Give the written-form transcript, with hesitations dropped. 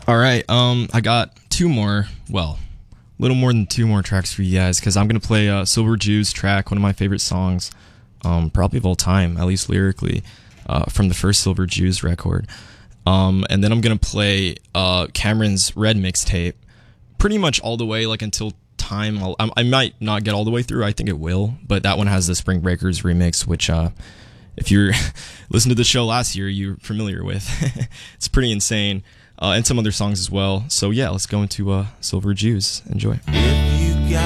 All right. I got two more. Well, a little more than two more tracks for you guys because I'm gonna play Silver Jews track, one of my favorite songs, probably of all time, at least lyrically, from the first Silver Jews record. And then I'm gonna play Cameron's Red mixtape, pretty much all the way, like until time. I might not get all the way through. I think it will, but that one has the Spring Breakers remix, which if you're listened to the show last year, you're familiar with. It's pretty insane. And some other songs as well. So yeah, let's go into Silver Jews. Enjoy.